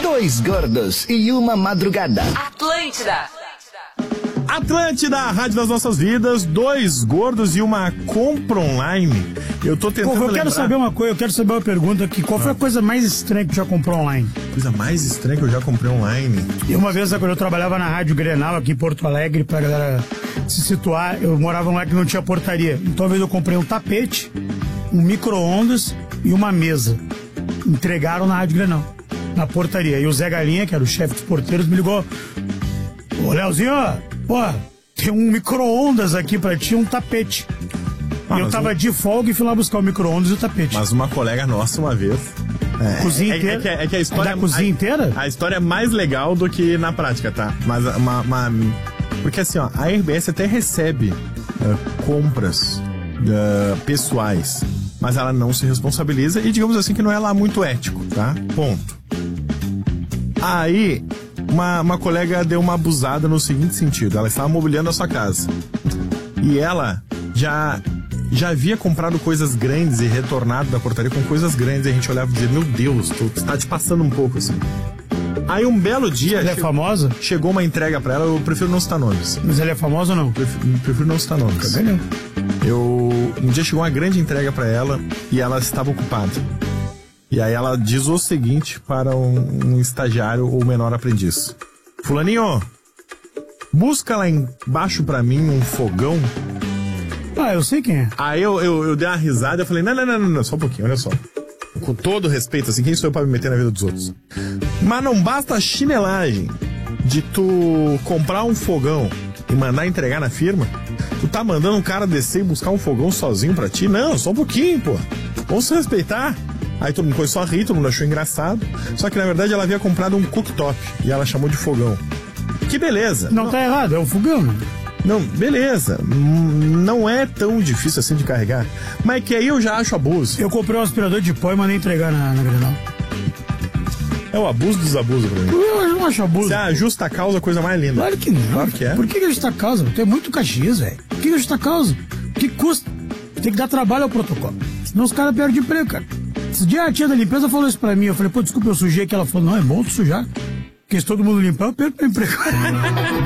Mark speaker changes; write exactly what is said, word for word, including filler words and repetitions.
Speaker 1: Dois gordos e uma madrugada.
Speaker 2: Atlântida.
Speaker 3: Atlântida, a rádio das nossas vidas. Dois gordos e uma compra online. Eu tô tentando
Speaker 4: Pô, eu
Speaker 3: lembrar...
Speaker 4: quero saber uma coisa, eu quero saber uma pergunta aqui. Qual foi a coisa mais estranha que tu já comprou online?
Speaker 3: Coisa mais estranha que eu já comprei online?
Speaker 4: E uma vez, quando eu trabalhava na Rádio Grenal aqui em Porto Alegre, pra galera se situar, eu morava lá que não tinha portaria. Então, uma vez eu comprei um tapete, um micro-ondas e uma mesa. Entregaram na Rádio Grenal, na portaria. E o Zé Galinha, que era o chefe dos porteiros, me ligou. Ô, Leozinho, pô, tem um micro-ondas aqui pra ti, um tapete.
Speaker 3: Ah,
Speaker 4: e eu tava um... de folga e fui lá buscar o micro-ondas e o tapete.
Speaker 3: Mas uma colega nossa, uma vez... É,
Speaker 4: cozinha
Speaker 3: é,
Speaker 4: inteira?
Speaker 3: É, é, que, é que a história...
Speaker 4: É da cozinha
Speaker 3: a,
Speaker 4: inteira?
Speaker 3: A história é mais legal do que na prática, tá? Mas uma... uma porque assim, ó, a R B S até recebe uh, compras uh, pessoais, mas ela não se responsabiliza e digamos assim que não é lá muito ético, tá? Ponto. Aí... Uma, uma colega deu uma abusada no seguinte sentido. Ela estava mobiliando a sua casa. E ela já, já havia comprado coisas grandes e retornado da portaria com coisas grandes. E a gente olhava e dizia, meu Deus, tu tá te passando um pouco assim. Aí um belo dia...
Speaker 4: Ela é
Speaker 3: che-
Speaker 4: famosa?
Speaker 3: Chegou uma entrega pra ela, eu prefiro não citar nomes.
Speaker 4: Mas ela é famosa ou não?
Speaker 3: Prefiro, prefiro não citar nomes.
Speaker 4: Cadê não?
Speaker 3: Eu, um dia chegou uma grande entrega pra ela e ela estava ocupada. E aí ela diz o seguinte para um, um estagiário ou menor aprendiz. Fulaninho, busca lá embaixo pra mim um fogão.
Speaker 4: Ah, eu sei quem é.
Speaker 3: Aí eu, eu, eu dei uma risada e falei, não, não, não, não, não, só um pouquinho, olha só. Com todo respeito, assim, quem sou eu pra me meter na vida dos outros? Mas não basta a chinelagem de tu comprar um fogão e mandar entregar na firma. Tu tá mandando um cara descer e buscar um fogão sozinho pra ti? Não, só um pouquinho, pô. Vamos se respeitar. Aí todo mundo começou a rir, todo mundo achou engraçado. Só que na verdade ela havia comprado um cooktop e ela chamou de fogão. Que beleza.
Speaker 4: Não, não tá errado, é um fogão, né?
Speaker 3: Não, beleza. Não é tão difícil assim de carregar. Mas que aí eu já acho abuso.
Speaker 4: Eu comprei um aspirador de pó e mandei entregar na, na Grenal.
Speaker 3: É o abuso dos abusos pra mim.
Speaker 4: Eu não acho abuso.
Speaker 3: Você é a justa causa, a coisa mais linda.
Speaker 4: Claro que não.
Speaker 3: Claro que é.
Speaker 4: Por que, que é justa causa? Tem muito Caxias, velho. Por que, que é justa causa? O que custa? Tem que dar trabalho ao protocolo. Senão os caras perdem emprego, cara. Esse dia a tia da limpeza falou isso pra mim. Eu falei, pô, desculpa, eu sujei aqui. Ela falou, não, é bom tu sujar. Porque se todo mundo limpar, eu perco meu emprego.